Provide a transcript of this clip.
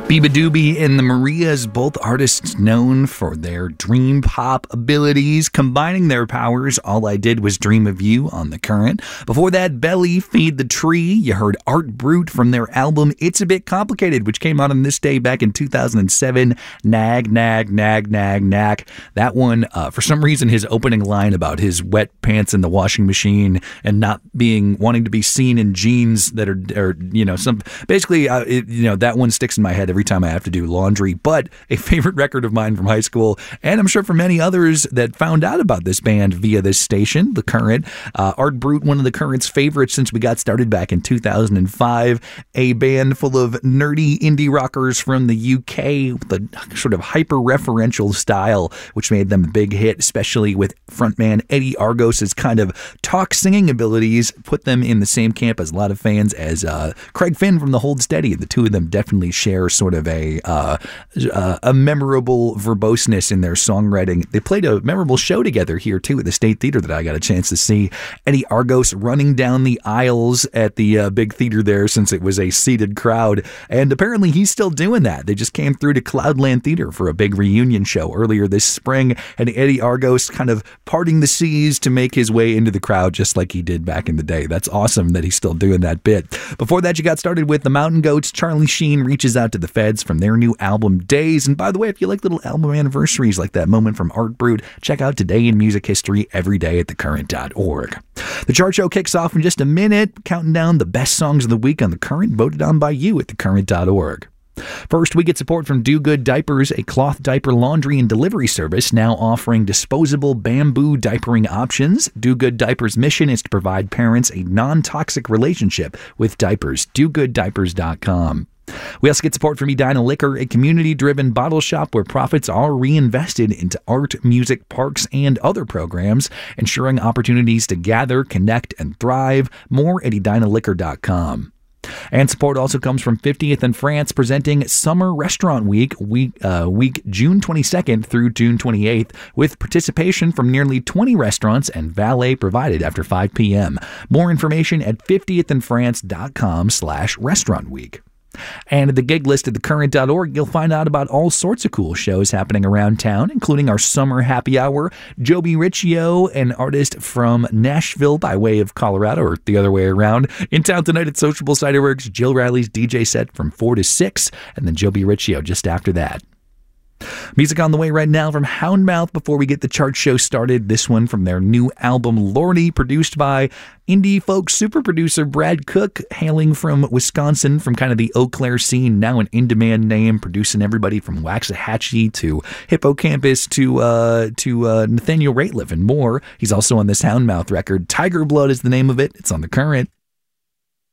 Biba Doobie and the Marias, both artists known for their dream pop abilities, combining their powers. All I Did Was Dream of You on The Current. Before that, Belly, Feed the Tree. You heard Art Brut from their album It's a Bit Complicated, which came out on this day back in 2007. Nag, nag, nag, nag, nag. That one, for some reason, his opening line about his wet pants in the washing machine and not wanting to be seen in jeans that are basically, that one sticks in my head every time I have to do laundry. But a favorite record of mine from high school, and I'm sure for many others that found out about this band via this station, The Current. Art Brut, one of The Current's favorites since we got started back in 2005. A band full of nerdy indie rockers from the UK with a sort of hyper-referential style, which made them a big hit, especially with frontman Eddie Argos' kind of talk singing abilities, put them in the same camp as a lot of fans as Craig Finn from The Hold Steady. The two of them definitely share sort of a memorable verboseness in their songwriting. They played a memorable show together here too at the State Theater that I got a chance to see. Eddie Argos running down the aisles at the big theater there since it was a seated crowd, and apparently he's still doing that. They just came through to Cloudland Theater for a big reunion show earlier this spring, and Eddie Argos kind of parting the seas to make his way into the crowd just like he did back in the day. That's awesome that he's still doing that bit. Before that, you got started with the Mountain Goats. Charlie Sheen reaches out to the feds from their new album Days. And by the way, if you like little album anniversaries like that moment from Art Brut, check out Today in Music History every day at thecurrent.org. The chart show kicks off in just a minute, counting down the best songs of the week on The Current, voted on by you at thecurrent.org. First, we get support from Do Good Diapers, a cloth diaper laundry and delivery service now offering disposable bamboo diapering options. Do Good Diapers' mission is to provide parents a non-toxic relationship with diapers. DoGoodDiapers.com. We also get support from Edina Liquor, a community-driven bottle shop where profits are reinvested into art, music, parks, and other programs, ensuring opportunities to gather, connect, and thrive. More at EdinaLiquor.com. And support also comes from 50th and France, presenting Summer Restaurant Week June 22nd through June 28th, with participation from nearly 20 restaurants and valet provided after 5 p.m. More information at 50thandfrance.com/restaurantweek. And at the gig list at thecurrent.org, you'll find out about all sorts of cool shows happening around town, including our summer happy hour. Joby Riccio, an artist from Nashville by way of Colorado, or the other way around, in town tonight at Sociable Ciderworks. Jill Riley's DJ set from 4 to 6, and then Joby Riccio just after that. Music on the way right now from Houndmouth before we get the chart show started. This one from their new album Lordy, produced by indie folk super producer Brad Cook, hailing from Wisconsin, from kind of the Eau Claire scene, now an in-demand name, producing everybody from Waxahachie to Hippocampus to Nathaniel Rateliff and more. He's also on this Houndmouth record. Tiger Blood is the name of it. It's on The Current.